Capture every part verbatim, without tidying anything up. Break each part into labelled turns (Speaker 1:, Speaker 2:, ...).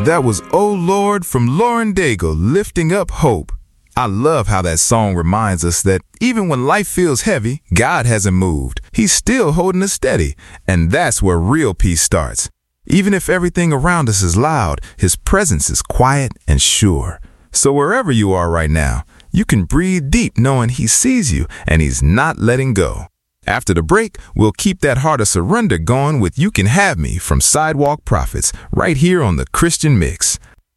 Speaker 1: That was Oh Lord from Lauren Daigle, Lifting Up Hope. I love how that song reminds us that even when life feels heavy, God hasn't moved. He's still holding us steady, and that's where real peace starts. Even if everything around us is loud, His presence is quiet and sure. So wherever you are right now, you can breathe deep knowing He sees you and He's not letting go. After the break, we'll keep that heart of surrender going with You Can Have Me from Sidewalk Prophets right here on the Christian Mix.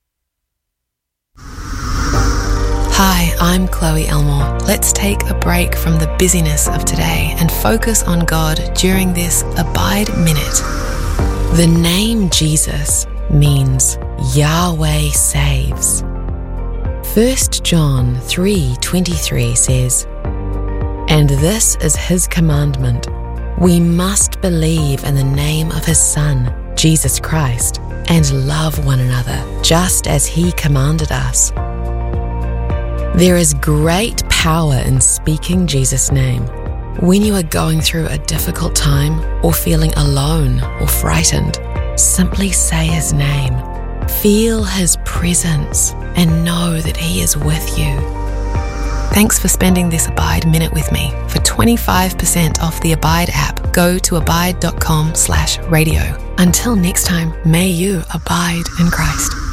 Speaker 2: Hi, I'm Chloe Elmore. Let's take a break from the busyness of today and focus on God during this Abide Minute. The name Jesus means Yahweh saves. First John three twenty-three says, "And this is His commandment, we must believe in the name of His Son, Jesus Christ, and love one another, just as He commanded us." There is great power in speaking Jesus' name. When you are going through a difficult time or feeling alone or frightened, simply say His name. Feel His presence and know that He is with you. Thanks for spending this Abide Minute with me. For twenty-five percent off the Abide app, go to abide dot com slash radio. Until next time, may you abide in Christ.